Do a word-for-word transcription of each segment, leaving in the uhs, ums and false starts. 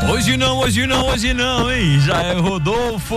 Hoje não, hoje não, hoje não, hein? Já é Rodolfo.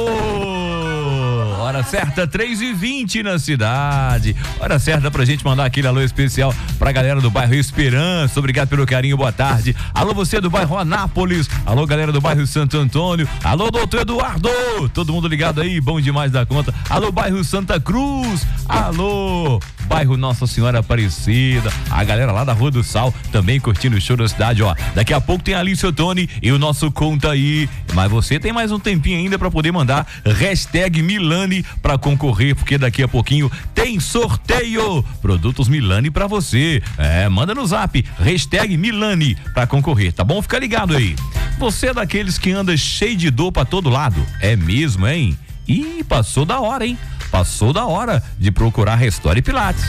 Hora certa, três e vinte na cidade. Hora certa pra gente mandar aquele alô especial pra galera do bairro Esperança. Obrigado pelo carinho, boa tarde. Alô, você do bairro Anápolis. Alô, galera do bairro Santo Antônio. Alô, doutor Eduardo. Todo mundo ligado aí, bom demais da conta. Alô, bairro Santa Cruz. Alô, bairro Nossa Senhora Aparecida. A galera lá da Rua do Sal também curtindo o show da cidade, ó. Daqui a pouco tem a Alice Ottoni e o nosso Conta Aí. Mas você tem mais um tempinho ainda pra poder mandar hashtag Milani pra concorrer, porque daqui a pouquinho tem sorteio. Produtos Milani pra você. É, manda no zap, hashtag Milani pra concorrer, tá bom? Fica ligado aí. Você é daqueles que anda cheio de dor pra todo lado? É mesmo, hein? Ih, passou da hora, hein? Passou da hora de procurar Restore Pilates.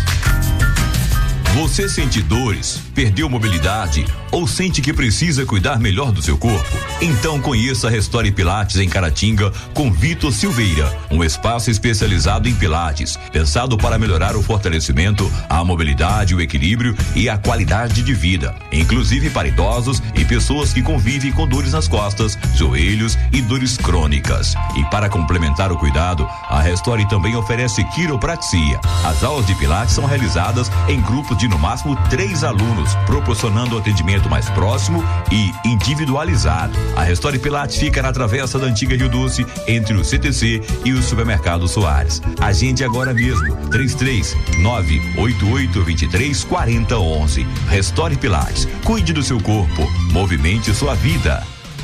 Você sente dores, perdeu mobilidade ou sente que precisa cuidar melhor do seu corpo? Então conheça a Restore Pilates em Caratinga com Vitor Silveira, um espaço especializado em pilates, pensado para melhorar o fortalecimento, a mobilidade, o equilíbrio e a qualidade de vida, inclusive para idosos e pessoas que convivem com dores nas costas, joelhos e dores crônicas. E para complementar o cuidado, a Restore também oferece quiropraxia. As aulas de pilates são realizadas em grupos de no máximo três alunos, proporcionando atendimento mais próximo e individualizado. A Restore Pilates fica na travessa da antiga Rio Doce, entre o C T C e o supermercado Soares. Agende agora mesmo, três três nove oito oito dois três quatro zero um um. Restore Pilates, cuide do seu corpo, movimente sua vida.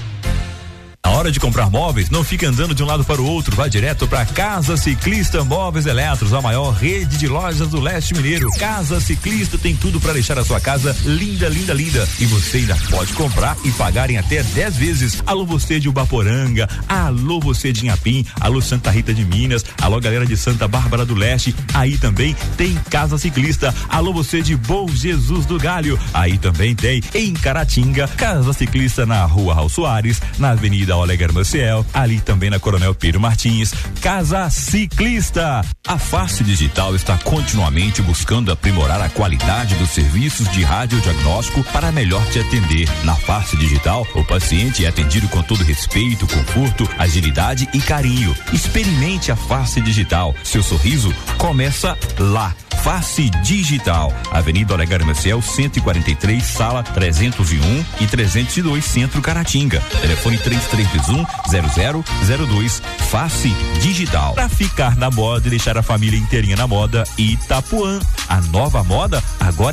Na hora de comprar móveis, não fique andando de um lado para o outro, vá direto para Casa Ciclista Móveis Eletros, a maior rede de lojas do leste mineiro. Casa Ciclista tem tudo para deixar a sua casa linda, linda, linda. E você ainda pode comprar e pagar em até dez vezes. Alô, você de Ubaporanga, alô, você de Inhapim, alô, Santa Rita de Minas, alô, galera de Santa Bárbara do Leste, aí também tem Casa Ciclista. Alô, você de Bom Jesus do Galho, aí também tem em Caratinga, Casa Ciclista na Rua Raul Soares, na Avenida Olegar Maciel, ali também na Coronel Pedro Martins. Casa Ciclista. A Face Digital está continuamente buscando aprimorar a qualidade dos serviços de radiodiagnóstico para melhor te atender. Na Face Digital, o paciente é atendido com todo respeito, conforto, agilidade e carinho. Experimente a Face Digital. Seu sorriso começa lá. Face Digital, Avenida Olegar Maciel, cento e quarenta e três, sala trezentos e um e trezentos e dois, Centro Caratinga. Telefone três três um zero zero zero dois. Face Digital. Para ficar na moda e deixar a família inteirinha na moda, Itapuã. A nova moda agora